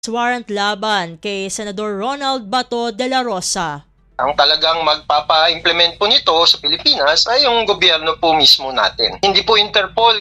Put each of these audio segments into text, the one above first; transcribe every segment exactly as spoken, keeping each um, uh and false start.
warrant laban kay Senador Ronald Bato de la Rosa. Ang talagang magpapa-implement po nito sa Pilipinas ay yung gobyerno po mismo natin. Hindi po Interpol.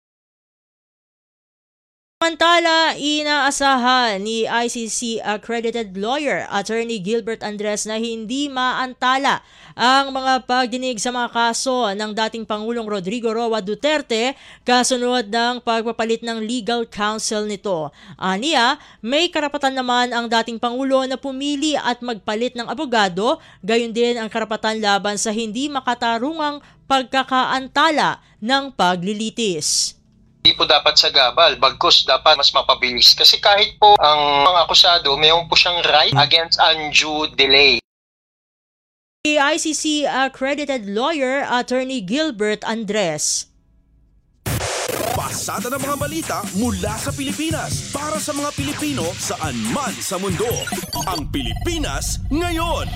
Samantala, inaasahan ni I C C accredited lawyer Attorney Gilbert Andres na hindi maantala ang mga pagdinig sa mga kaso ng dating Pangulong Rodrigo Roa Duterte kasunod ng pagpapalit ng legal counsel nito. Aniya, may karapatan naman ang dating Pangulo na pumili at magpalit ng abogado, gayon din ang karapatan laban sa hindi makatarungang pagkakaantala ng paglilitis. Hindi po dapat sagabal, bagkus dapat mas mapabilis. Kasi kahit po ang mga akusado, mayroon po siyang right against undue delay. I C C accredited lawyer Attorney Gilbert Andres. Pasada ng mga balita mula sa Pilipinas para sa mga Pilipino saan man sa mundo. Ang Pilipinas ngayon.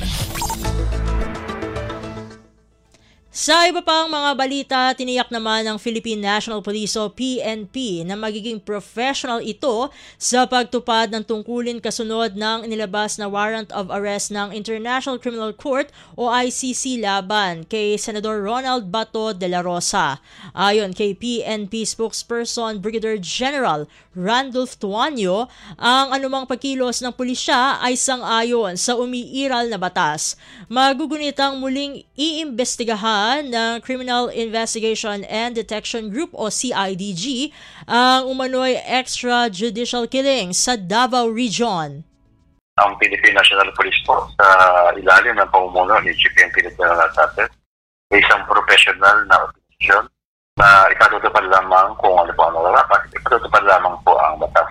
Sa iba pang mga balita, tiniyak naman ng Philippine National Police o P N P na magiging professional ito sa pagtupad ng tungkulin kasunod ng inilabas na warrant of arrest ng International Criminal Court o I C C laban kay Senador Ronald Bato de la Rosa. Ayon kay P N P spokesperson Brigadier General Randolph Tuanyo, ang anumang pagkilos ng pulisya ay sang-ayon sa umiiral na batas. Magugunitang muling iimbestigahan ng Criminal Investigation and Detection Group o C I D G ang umano'y extrajudicial killing sa Davao Region. Ang Philippine National Police po sa ilalim ng pamumuno ni Chief N P General Sater ay isang professional na organisasyon na ipatutupad lamang kung ano po ang nararapat, ipatutupad lamang po ang batas.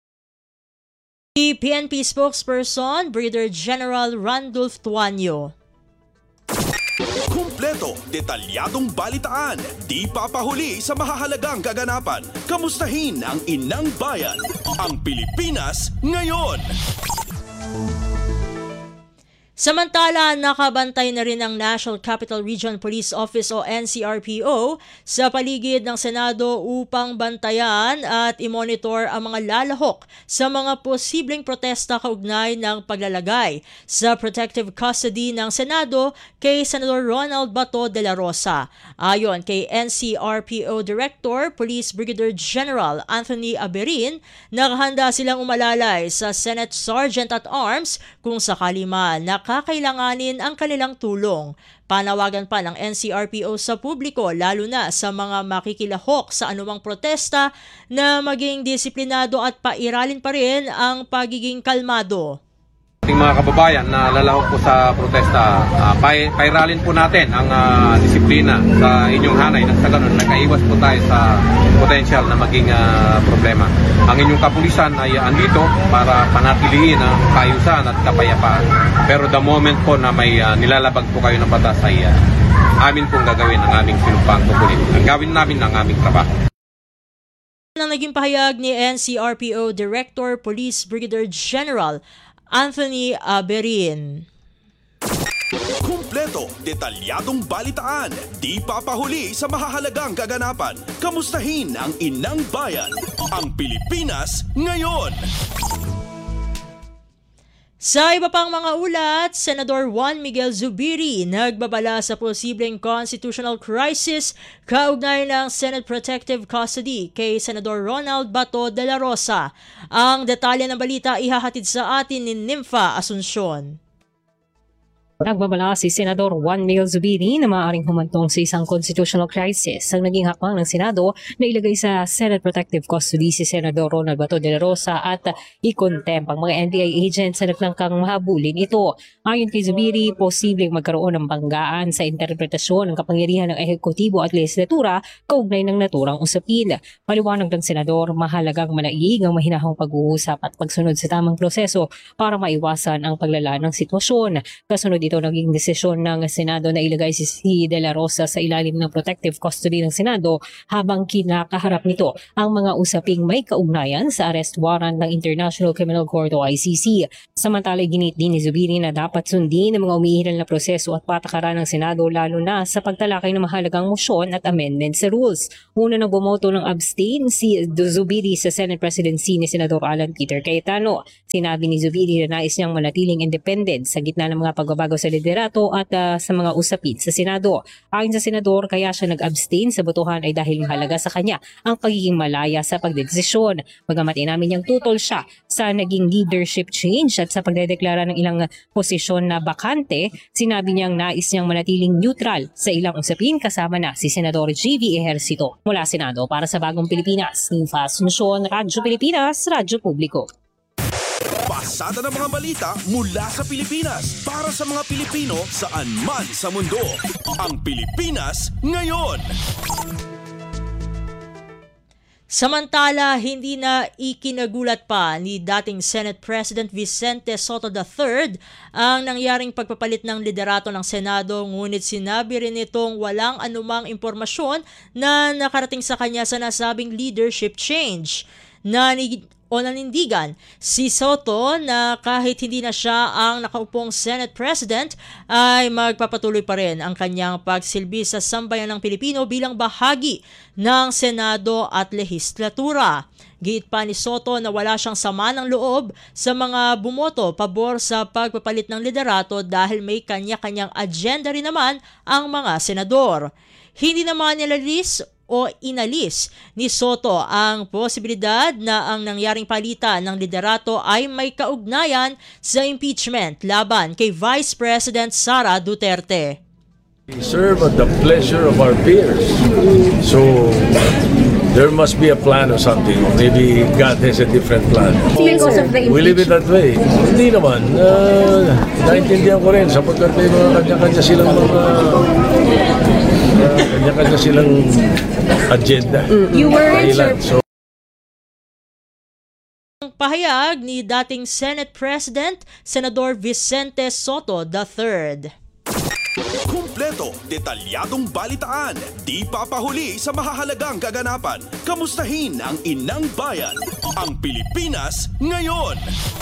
P N P spokesperson Brigadier General Randolph Tuanyo. Kumpleto, detalyadong balitaan, di papahuli sa mahahalagang kaganapan. Kamustahin ang inang bayan, ang Pilipinas ngayon. Samantala, nakabantay na rin ang National Capital Region Police Office o N C R P O sa paligid ng Senado upang bantayan at i-monitor ang mga lalahok sa mga posibleng protesta kaugnay ng paglalagay sa protective custody ng Senado kay Senador Ronald Bato de la Rosa. Ayon kay N C R P O Director Police Brigadier General Anthony Aberin, nakahanda silang umalalay sa Senate Sergeant at Arms kung sakali man na kakailanganin ang kanilang tulong. Panawagan pa ng N C R P O sa publiko lalo na sa mga makikilahok sa anumang protesta na maging disiplinado at pairalin pa rin ang pagiging kalmado. Ating mga kababayan na lalahok po sa protesta, uh, pay, pairalin po natin ang uh, disiplina sa inyong hanay nang sa ganun nakaiwas po tayo sa potensyal na maging uh, problema. Ang inyong kapulisan ay andito para panatilihin ang kaayusan at kapayapaan. Pero the moment po na may uh, nilalabag po kayo ng batas ay uh, amin pong gagawin ang aming sinumpang kukulit. Gawin namin ang aming trabaho. Nang naging pahayag ni N C R P O Director Police Brigadier General Anthony Aberin. Kumpleto, detalyadong balitaan, di papahuli sa mahahalagang kaganapan. Kamustahin ang inang bayan, ang Pilipinas ngayon. Sa iba pang mga ulat, Senador Juan Miguel Zubiri nagbabala sa posibleng constitutional crisis kaugnay ng Senate Protective Custody kay Senador Ronald Bato de la Rosa. Ang detalye ng balita ihahatid sa atin ni Nympha Asuncion. Nagbabala si Senador Juan Miguel Zubiri na maaaring humantong sa isang constitutional crisis ang naging hakbang ng Senado na ilagay sa Senate Protective Custody si Senador Ronald Bato de la Rosa at i-contempt ang mga N B I agents sa nagplangkang mahabulin ito. Ayon kay Zubiri, posibleng magkaroon ng banggaan sa interpretasyon ng kapangyarihan ng ehekutibo at legislatura kaugnay ng naturang usapin. Paliwanag ng Senador, mahalagang manaig ang mahinahong pag-uusap at pagsunod sa tamang proseso para maiwasan ang paglala ng sitwasyon. Kasunod ito naging desisyon ng Senado na ilagay si C. De La Rosa sa ilalim ng protective custody ng Senado habang kinakaharap nito ang mga usaping may kaugnayan sa arrest warrant ng International Criminal Court o I C C. Samantala, ginit din ni Zubiri na dapat sundin ang mga umiiral na proseso at patakaran ng Senado lalo na sa pagtalakay ng mahalagang motion at amendment sa rules. Una nang bumoto ng abstain si Zubiri sa Senate presidency ni Senador Alan Peter Cayetano. Sinabi ni Zubiri na nais niyang manatiling independent sa gitna ng mga pagbabago sa liderato at uh, sa mga usapin sa Senado. Ayon sa Senador, kaya siya nag-abstain sa botohan ay dahil mahalaga sa kanya ang pagiging malaya sa pagdedesisyon. Bagamat inamin niyang tutol siya sa naging leadership change at sa pagdedeklara ng ilang posisyon na bakante, sinabi niyang nais niyang manatiling neutral sa ilang usapin kasama na si Senador J V Ejercito. Mula Senado para sa Bagong Pilipinas, Ninfa Asuncion, Radyo Pilipinas, Radyo Publiko. Pasada ng mga balita mula sa Pilipinas para sa mga Pilipino saan man sa mundo. Ang Pilipinas ngayon. Samantala, hindi na ikinagulat pa ni dating Senate President Vicente Sotto the third ang nangyaring pagpapalit ng liderato ng Senado, ngunit sinabi rin itong walang anumang impormasyon na nakarating sa kanya sa nasabing leadership change. Nanig o nanindigan si Sotto na kahit hindi na siya ang nakaupong Senate President ay magpapatuloy pa rin ang kanyang pagsilbi sa sambayan ng Pilipino bilang bahagi ng Senado at lehislatura. Giit pa ni Sotto na wala siyang sama ng loob sa mga bumoto pabor sa pagpapalit ng liderato dahil may kanya-kanyang agenda rin naman ang mga senador. Hindi naman nilalis o inalis ni Sotto ang posibilidad na ang nangyaring palitan ng liderato ay may kaugnayan sa impeachment laban kay Vice President Sara Duterte. We serve at the pleasure of our peers. So there must be a plan or something. Maybe God has a different plan. Because of the We leave it that way. Hindi naman. Uh, naintindihan ko rin sapagkat may mga kanya-kanya silang mga uh, kanya-kanya silang agenda. You were Thailand. So Pahayag ni dating Senate President Senador Vicente Sotto the third. Kumpleto, detalyadong balitaan, di papahuli sa mahahalagang kaganapan. Kamustahin ang inang bayan, ang Pilipinas ngayon.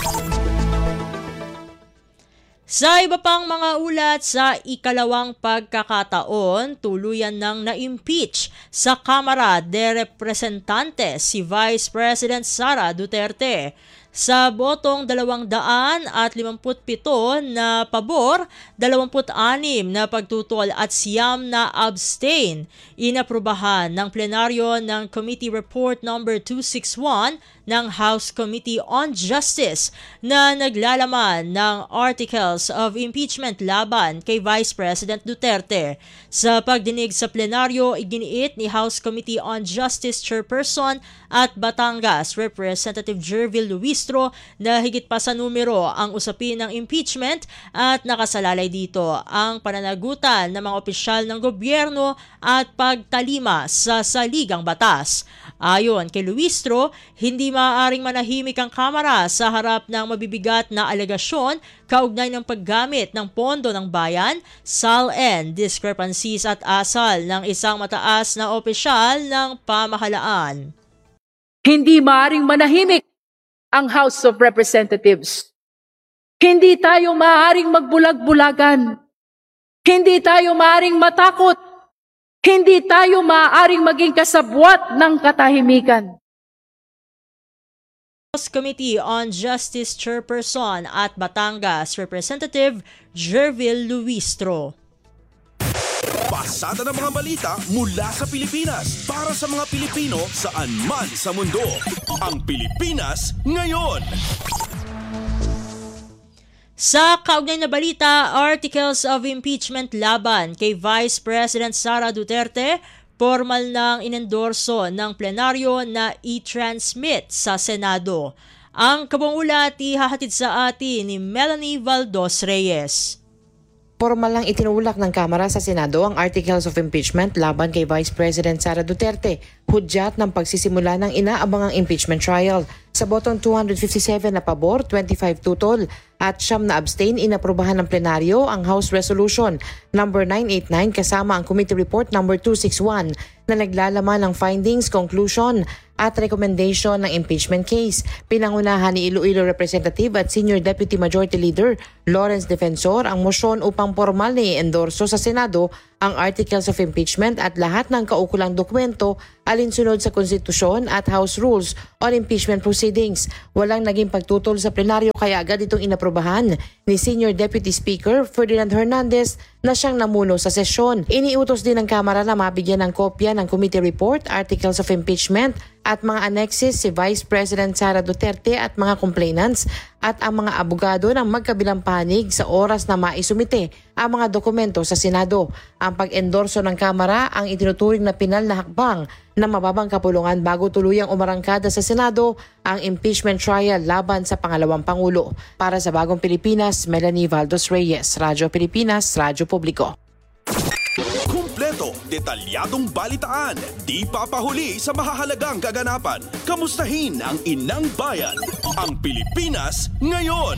Sa iba pang mga ulat, sa ikalawang pagkakataon, tuluyan nang na-impeach sa Kamara de Representantes si Vice President Sara Duterte. Sa botong dalawang daan at limamput pito na pabor, dalawamput anim na pagtutol at siyam na abstain, inaprubahan ng plenaryo ng Committee Report number two sixty-one ng House Committee on Justice na naglalaman ng articles of impeachment laban kay Vice President Duterte. Sa pagdinig sa plenaryo, iginiit ni House Committee on Justice Chairperson at Batangas Representative Jervil Luistro na higit pa sa numero ang usapin ng impeachment at nakasalalay dito ang pananagutan ng mga opisyal ng gobyerno at pagtalima sa saligang batas. Ayon kay Luistro, hindi maaaring manahimik ang Kamara sa harap ng mabibigat na alegasyon kaugnay ng paggamit ng pondo ng bayan, S A L N, discrepancies at asal ng isang mataas na opisyal ng pamahalaan. Hindi maaaring manahimik ang House of Representatives. Hindi tayo maaaring magbulag-bulagan. Hindi tayo maaaring matakot. Hindi tayo maaaring maging kasabwat ng katahimikan. House Committee on Justice Chairperson at Batangas Representative Jervil Luistro. Pasada ng mga balita mula sa Pilipinas para sa mga Pilipino saan man sa mundo. Ang Pilipinas ngayon. Sa kaugnay na balita, articles of impeachment laban kay Vice President Sara Duterte, formal nang inendorso ng plenaryo na i-transmit sa Senado. Ang kabuang ulat ihahatid sa atin ni Melanie Valdos Reyes. Formal lang itinulak ng Kamara sa Senado ang articles of impeachment laban kay Vice President Sara Duterte, hudyat ng pagsisimula ng inaabangang impeachment trial. Sa botong two hundred fifty-seven na pabor, twenty-five tutol at siyam na abstain, inaprubahan ng plenaryo ang House Resolution number nine eighty-nine kasama ang Committee Report number two sixty-one na naglalaman ng findings, conclusion at recommendation ng impeachment case. Pinangunahan ni Iloilo Representative at Senior Deputy Majority Leader Lawrence Defensor ang motion upang formal na i-endorso sa Senado ang Articles of Impeachment at lahat ng kaukulang dokumento alinsunod sa Konstitusyon at House Rules on Impeachment Proceedings. Walang naging pagtutol sa plenaryo kaya agad itong inaprobahan ni Senior Deputy Speaker Ferdinand Hernandez na siyang namuno sa sesyon. Iniutos din ng Kamara na mabigyan ng kopya ng Committee Report, Articles of Impeachment at mga annexes si Vice President Sara Duterte at mga complainants at ang mga abogado ng magkabilang panig sa oras na maisumite ang mga dokumento sa Senado. Ang pag-endorso ng Kamara ang itinuturing na pinal na hakbang na mababang kapulungan bago tuluyang umarangkada sa Senado ang impeachment trial laban sa pangalawang Pangulo. Para sa Bagong Pilipinas, Melanie Valdos Reyes, Radyo Pilipinas, Radyo Publiko. Kumpleto, detalyadong balitaan, di papahuli sa mahahalagang kaganapan. Kamustahin ang inang bayan, ang Pilipinas ngayon.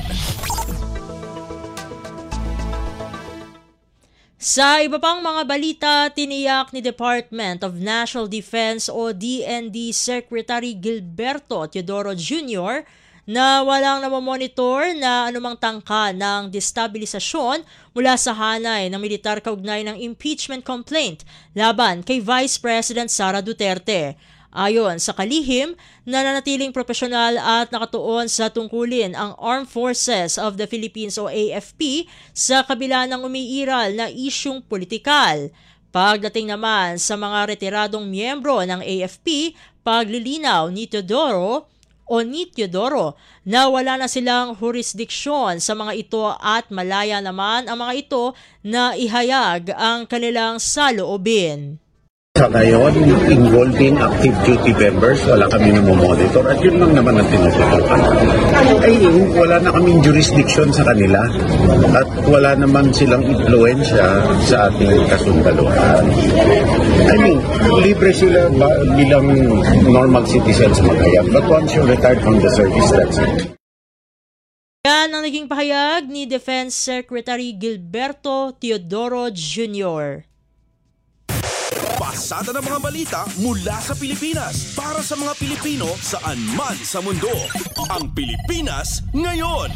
Sa iba pang mga balita, tiniyak ni Department of National Defense o D N D Secretary Gilberto Teodoro Junior na walang namomonitor na anumang tangka ng destabilisasyon mula sa hanay ng militar kaugnay ng impeachment complaint laban kay Vice President Sara Duterte. Ayon sa kalihim, nananatiling profesional at nakatuon sa tungkulin ang Armed Forces of the Philippines o A F P sa kabila ng umiiral na isyung politikal. Pagdating naman sa mga retiradong miyembro ng A F P, paglilinaw ni Teodoro o ni Teodoro na wala na silang jurisdiksyon sa mga ito at malaya naman ang mga ito na ihayag ang kanilang saloobin. Sa ngayon, involving active duty members, wala kami namomonitor at yun lang naman ang tinututukan. Ay, wala na kaming jurisdiction sa kanila at wala naman silang influensya sa ating kasundaluhan. I mean, libre sila ba, bilang normal citizens maghayag, but once you're retired from the service, that's it. Yan ang naging pahayag ni Defense Secretary Gilberto Teodoro Junior Pasada ng mga balita mula sa Pilipinas para sa mga Pilipino saan man sa mundo. Ang Pilipinas ngayon.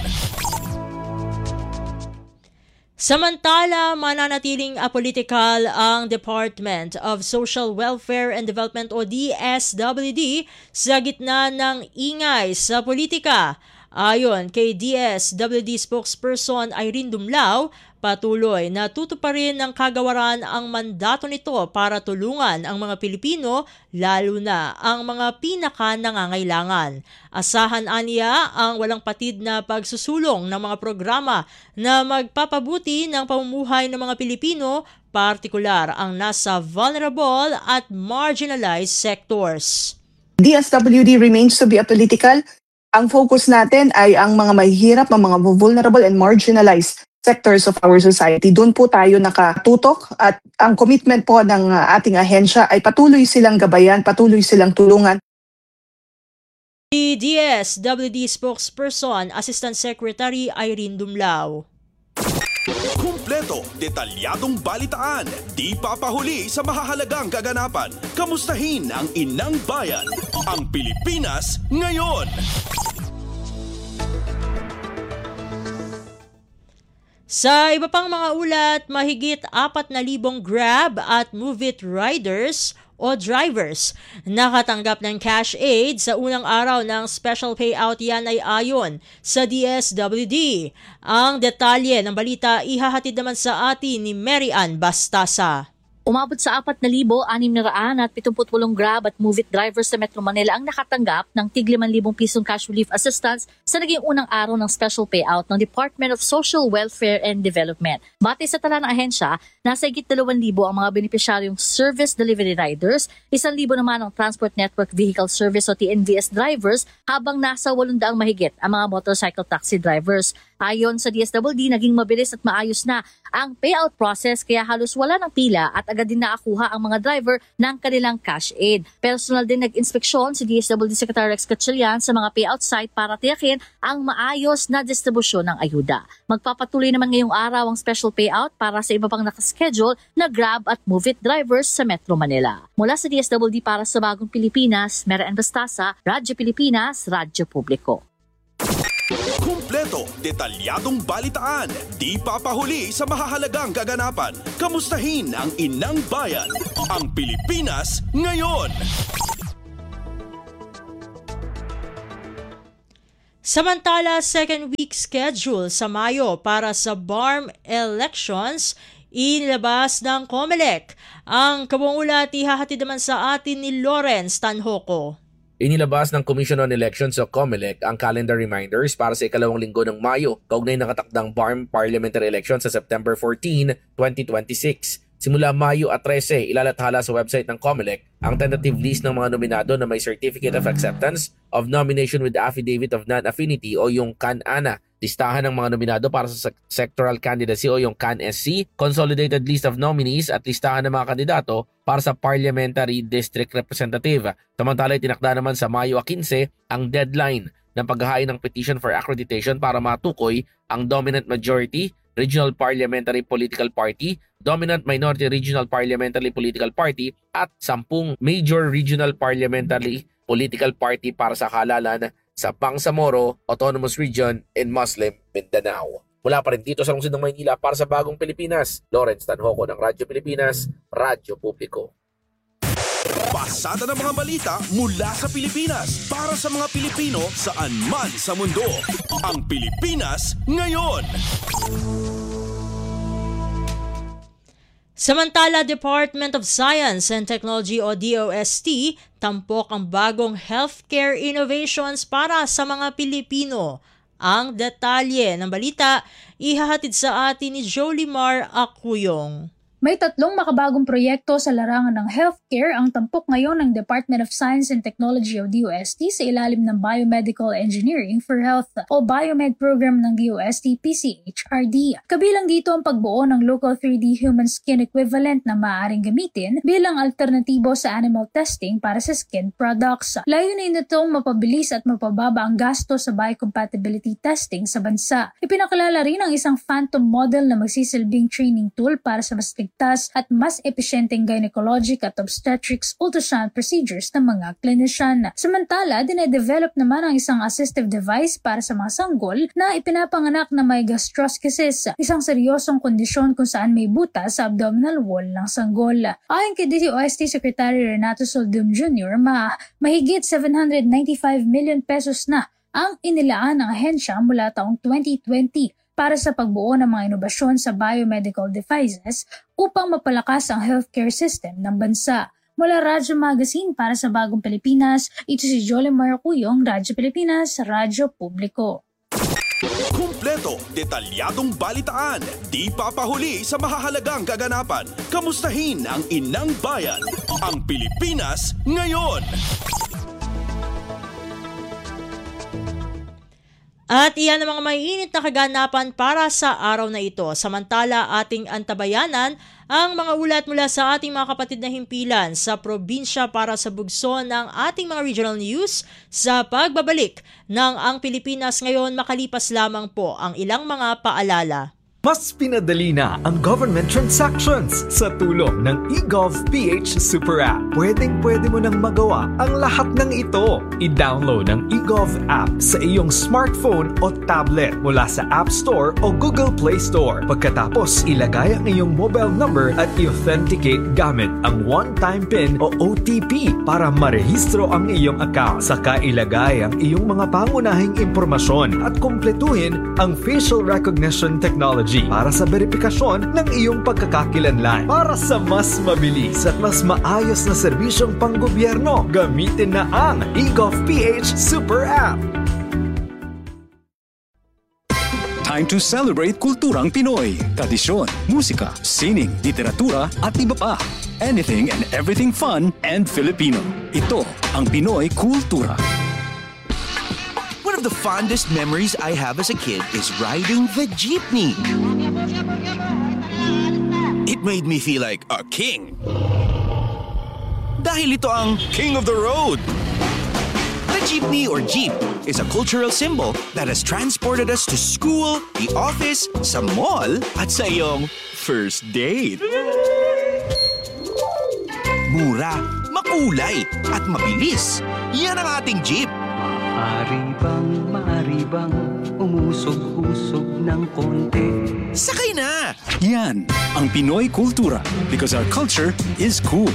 Samantala, mananatiling apolitical ang Department of Social Welfare and Development o D S W D sa gitna ng ingay sa politika. Ayon kay D S W D spokesperson Irene Dumlao, patuloy na tutuparin ng kagawaran ang mandato nito para tulungan ang mga Pilipino, lalo na ang mga pinaka-nangangailangan. Asahan aniya ang walang patid na pagsusulong ng mga programa na magpapabuti ng pamumuhay ng mga Pilipino, partikular ang nasa vulnerable at marginalized sectors. D S W D remains to be apolitical. Ang focus natin ay ang mga mahihirap, ang mga vulnerable and marginalized sectors of our society. Doon po tayo nakatutok at ang commitment po ng ating ahensya ay patuloy silang gabayan, patuloy silang tulungan. Si D S W D spokesperson, Assistant Secretary Irene Dumlao. Kumpleto, detalyadong balitaan, di papahuli sa mahahalagang kaganapan. Kamustahin ang inang bayan, ang Pilipinas ngayon. Sa iba pang mga ulat, mahigit apat na libong Grab at Move It riders o drivers nakatanggap ng cash aid sa unang araw ng special payout. Yan ay ayon sa D S W D. Ang detalye ng balita ihahatid naman sa atin ni Mary Ann Bastasa. Umabot sa apat na libo anim na raan at pitungput walong Grab at Move It drivers sa Metro Manila ang nakatanggap ng tig limang libong pisong cash relief assistance sa naging unang araw ng special payout ng Department of Social Welfare and Development. Batay sa tala ng ahensya, nasa higit dalawang libo ang mga benepisyaryong service delivery riders, isang libo naman ang Transport Network Vehicle Service o T N V S drivers, habang nasa walong daang mahigit ang mga motorcycle taxi drivers. Ayon sa D S W D, naging mabilis at maayos na ang payout process kaya halos wala ng pila at agad agad din naakuha ang mga driver ng kanilang cash aid. Personal din nag-inspeksyon si D S W D Secretary Rex Gatchalian sa mga payout site para tiyakin ang maayos na distribusyon ng ayuda. Magpapatuloy naman ngayong araw ang special payout para sa iba pang nakaschedule na Grab at Move It drivers sa Metro Manila. Mula sa D S W D para sa Bagong Pilipinas, Mera N. Bastasa, Radyo Pilipinas, Radyo Publiko. Kumpleto, detalyadong balitaan, di papahuli sa mahahalagang kaganapan. Kamustahin ang inang bayan, ang Pilipinas ngayon. Samantala, second week schedule sa Mayo para sa B A R M elections, inilabas ng COMELEC. Ang kabuang ulat ihahatid naman sa atin ni Lawrence Tanhoco. Inilabas ng Commission on Elections o COMELEC ang calendar reminders para sa ikalawang linggo ng Mayo, kaugnay ng nakatakdang B A R M parliamentary election sa September fourteenth, twenty twenty-six. Simula Mayo at thirteen, ilalathala sa website ng COMELEC ang tentative list ng mga nominado na may Certificate of Acceptance of Nomination with Affidavit of Non-Affinity o yung C A N-A N A. Listahan ng mga nominado para sa sectoral candidacy o yung C A N S C, Consolidated List of Nominees at listahan ng mga kandidato para sa Parliamentary District Representative. Samantala, itinakda naman sa Mayo fifteen ang deadline ng paghahain ng petition for accreditation para matukoy ang Dominant Majority Regional Parliamentary Political Party, Dominant Minority Regional Parliamentary Political Party at sampung Major Regional Parliamentary Political Party para sa halalan sa Bangsamoro Autonomous Region in Muslim Mindanao. Mula pa rin dito sa lungsod ng Maynila para sa Bagong Pilipinas, Lawrence Tanhoco ng Radyo Pilipinas, Radyo Publiko. Pasada ng mga balita mula sa Pilipinas para sa mga Pilipino saan man sa mundo. Ang Pilipinas ngayon. Samantala, Department of Science and Technology o D O S T tampok ang bagong healthcare innovations para sa mga Pilipino. Ang detalye ng balita ihahatid sa atin ni Jolimar Acuyong. May tatlong makabagong proyekto sa larangan ng healthcare ang tampok ngayon ng Department of Science and Technology o D O S T sa ilalim ng Biomedical Engineering for Health o Biomed Program ng D O S T P C H R D. Kabilang dito ang pagbuo ng local three D human skin equivalent na maaaring gamitin bilang alternatibo sa animal testing para sa skin products. Layunin nitong mapabilis at mapababa ang gasto sa biocompatibility testing sa bansa. Ipinakilala rin ang isang phantom model na magsisilbing training tool para sa mas at mas epesyenteng gynecologic at obstetrics ultrasound procedures ng mga clinician. Samantala, dinedevelop naman ang isang assistive device para sa mga sanggol na ipinapanganak na may gastroschisis, isang seryosong kondisyon kung saan may butas sa abdominal wall ng sanggol. Ayon kay D O S T Secretary Renato Soldum Junior, ma mahigit seven hundred ninety-five million pesos na ang inilaan ng ahensya mula taong twenty twenty para sa pagbuo ng mga inobasyon sa biomedical devices upang mapalakas ang healthcare system ng bansa. Mula Radyo Magazine para sa Bagong Pilipinas, ito si Jolimar Acuyong, Radyo Pilipinas, Radyo Publiko. Kumpleto, detalyadong balitaan, di papahuli sa mahahalagang kaganapan. Kamustahin ang inang bayan, ang Pilipinas ngayon. At iyan ang mga maiinit na kaganapan para sa araw na ito. Samantala, ating antabayanan ang mga ulat mula sa ating mga kapatid na himpilan sa probinsya para sa bugso ng ating mga regional news sa pagbabalik ng Ang Pilipinas Ngayon makalipas lamang po ang ilang mga paalala. Mas pinadali na ang government transactions sa tulong ng eGovPH Super App. Pwedeng-pwede mo nang magawa ang lahat ng ito. I-download ang eGov app sa iyong smartphone o tablet mula sa App Store o Google Play Store. Pagkatapos, ilagay ang iyong mobile number at i-authenticate gamit ang one-time PIN o O T P para marehistro ang iyong account. Saka ilagay ang iyong mga pangunahing impormasyon at kumpletuhin ang facial recognition technology para sa verifikasyon ng iyong pagkakakilanlan. Para sa mas mabilis at mas maayos na serbisyong panggobyerno, gamitin na ang eGovPH Super App. Time to celebrate kulturang Pinoy. Tradisyon, musika, sining, literatura at iba pa. Anything and everything fun and Filipino. Ito ang Pinoy Kultura. One of the fondest memories I have as a kid is riding the jeepney. It It made me feel like a king. Dahil ito ang King of the Road. The jeepney or jeep is a cultural symbol that has transported us to school, the office, sa mall, at sa iyong first date. Mura, makulay, at mabilis. Yan ang ating jeep. Maaari bang, maaari bang umusog-usog ng konti? Sakay na! Yan ang Pinoy kultura because our culture is cool.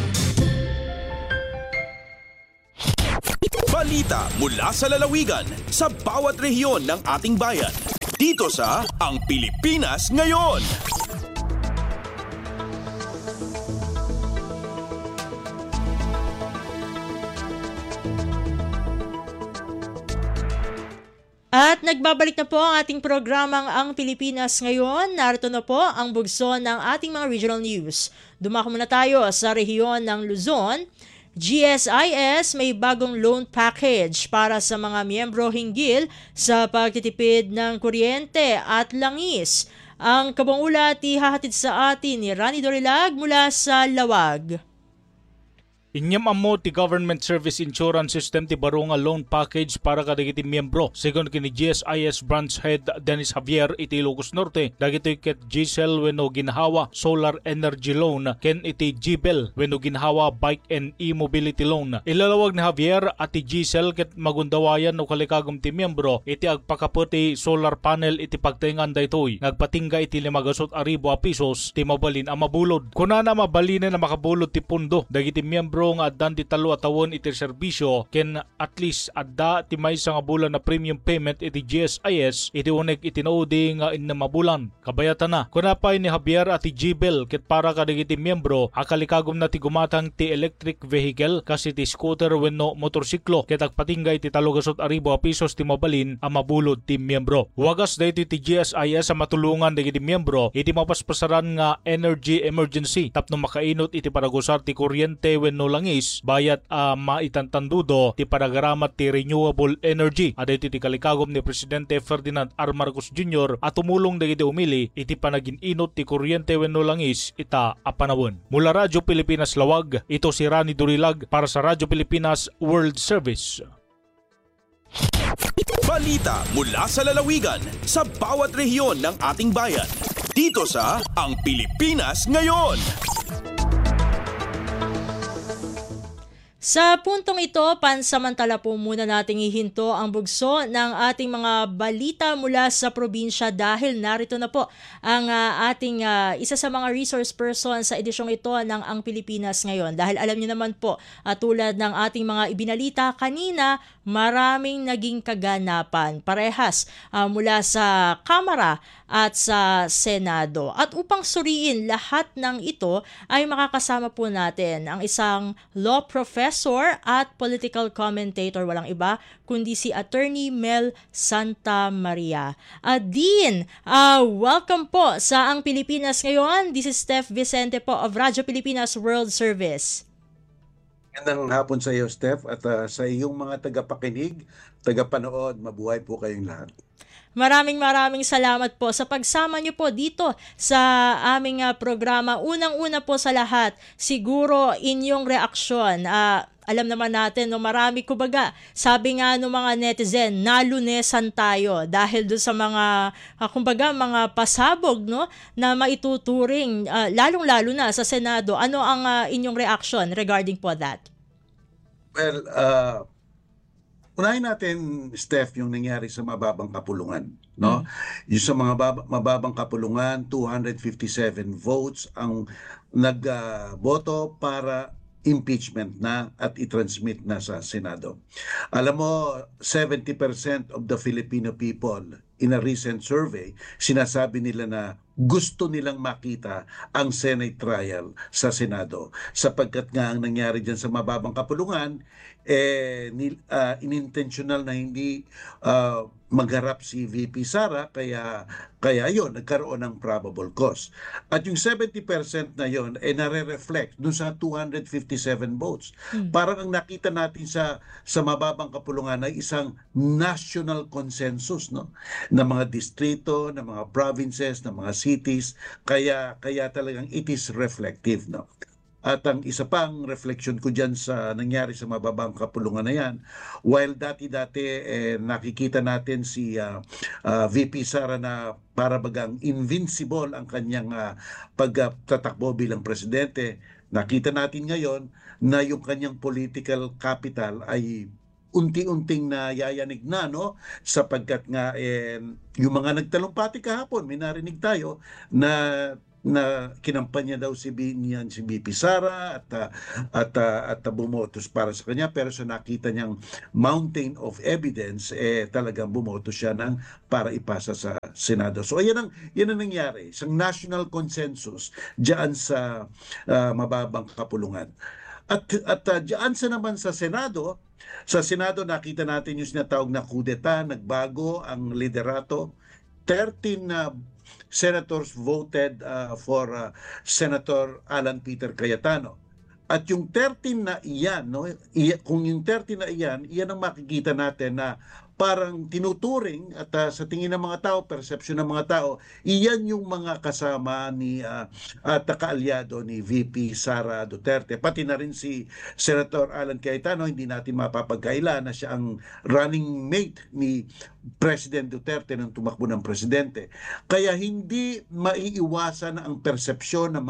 Balita mula sa lalawigan sa bawat rehiyon ng ating bayan. Dito sa Ang Pilipinas Ngayon. At nagbabalik na po ang ating programang Ang Pilipinas Ngayon. Narito na po ang bugso ng ating mga regional news. Dumako muna tayo sa rehiyon ng Luzon. G S I S may bagong loan package para sa mga miyembro hinggil sa pagtitipid ng kuryente at langis. Ang kabuang ulat ihahatid sa atin ni Rani Dorilag mula sa Lawag. Inyam amo ti Government Service Insurance System ti baro nga loan package para kadagiti miyembro. Sigon kini G S I S Branch Head Dennis Javier iti Ilocos Norte, dagiti ket G C E L wenno ginhawa Solar Energy Loan ken iti G B E L wenno ginhawa Bike and E-Mobility Loan. Ilalawag ni Javier at ti G C E L ket magundawayan no kalikagom ti miyembro iti agpakaputi solar panel iti pagtaingan daytoy. Nagpatingga iti limagasot aribo a pesos ti mabalin a mabulod. Kunana mabalin na makabulod ti pundo dagiti miyembro nga addan ti talo a tawon iti serbisyo ken at least adda ti maysa nga bulan na premium payment iti G S I S iti unek itinoodi nga inna mabulan. Kabayatan na. Kunapay ni Javier at ti G B E L ket para kadagiti miyembro akalikagom na ti gumatang ti electric vehicle kasi ti scooter wenno motorsiklo ket agpatinggay ti talogasot aribo a pesos ti mabalin a mabulod ti miyembro. Wagas daytoy ti G S I S a matulungan dagiti miyembro iti mapaspasaran nga energy emergency tapno makainot iti paragusar ti kuryente wenno langis bayat a uh, maitantandudo ti panagaramat ti renewable energy. Aday ti kalikagom ni Presidente Ferdinand R. Marcos Junior at tumulong dagiti umili iti panagin-inot ti kuryente wenno langis ita a panawon. Mula Radyo Pilipinas Lawag, ito si Rani Durilag para sa Radyo Pilipinas World Service. Balita mula sa lalawigan sa bawat rehiyon ng ating bayan. Dito sa Ang Pilipinas Ngayon. Sa puntong ito, pansamantala po muna nating ihinto ang bugso ng ating mga balita mula sa probinsya dahil narito na po ang uh, ating uh, isa sa mga resource person sa edisyong ito ng Ang Pilipinas Ngayon. Dahil alam niyo naman po, uh, tulad ng ating mga ibinalita kanina, maraming naging kaganapan parehas uh, mula sa Kamara at sa Senado. At upang suriin lahat ng ito ay makakasama po natin ang isang law professor at political commentator, walang iba kundi si Attorney Mel Santa Maria. Uh, Dean, uh, welcome po sa Ang Pilipinas Ngayon. This is Steph Vicente po of Radyo Pilipinas World Service. Magandang hapon sa iyo, Steph, at uh, sa iyong mga tagapakinig, tagapanood, mabuhay po kayong lahat. Maraming maraming salamat po sa pagsama niyo po dito sa aming uh, programa. Unang-una po sa lahat, siguro inyong reaksyon. Uh, alam naman natin, no, marami kubaga, sabi nga ng mga netizen, nalunesan tayo dahil doon sa mga, uh, kumbaga, mga pasabog, no, na maituturing, uh, lalong-lalo na sa Senado. Ano ang uh, inyong reaksyon regarding po that? Well, uh, unahin natin, Steph, yung nangyari sa mababang kapulungan, no? Mm. Yung sa mga bab- mababang kapulungan, two hundred fifty-seven votes ang nagboto uh, para impeachment na at i-transmit na sa Senado. Alam mo, seventy percent of the Filipino people in a recent survey, sinasabi nila na gusto nilang makita ang Senate trial sa Senado. Sapagkat nga ang nangyari dyan sa mababang kapulungan, eh, uh, inintentional na hindi uh, magharap si V P Sara, kaya kaya yon nagkaroon ng probable cause. At yung seventy percent na yon ay eh, nare-reflect dun sa two hundred fifty-seven votes. Hmm. Parang ang nakita natin sa sa mababang kapulungan ay isang national consensus, no? ng mga distrito, ng mga provinces, ng mga cities, kaya kaya talagang it is reflective, no. At ang isa pang reflection ko dyan sa nangyari sa mababang kapulungan na yan, while dati-dati eh, nakikita natin si uh, uh, V P Sara na para bagang invincible ang kanyang uh, pagtatakbo bilang presidente, nakita natin ngayon na yung kanyang political capital ay unti-unting nayayanig na, no, sapagkat nga eh, yung mga nagtalumpati kahapon, may narinig tayo na na kinampanya daw si B, niyan si B P Sara at uh, at uh, at uh, bumotos para sa kanya, pero sa nakita niyang mountain of evidence eh talagang bumoto siya ng para ipasa sa Senado. So ayan ang yan ang nangyari, isang national consensus diyan sa uh, mababang kapulungan. At at uh, diyan sa naman sa Senado, sa Senado nakita natin yung sinatawag na kudeta, nagbago ang liderato. thirteen na uh, senators voted uh, for uh, Senator Alan Peter Cayetano. At yung thirteen na iyan, no, iya, kung yung thirteen na iyan, iyan ang makikita natin na parang tinuturing at uh, sa tingin ng mga tao, perception ng mga tao, iyan yung mga kasama ni uh, at kaalyado ni V P Sara Duterte. Pati na rin si Senator Alan Cayetano, hindi natin mapapagkaila na siya ang running mate ni President Duterte nang tumakbo ng presidente. Kaya hindi maiiwasan ang persepsyon ng